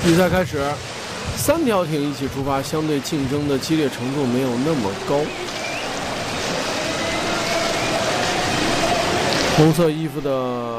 比赛开始，3条艇一起出发，相对竞争的激烈程度没有那么高。红色衣服的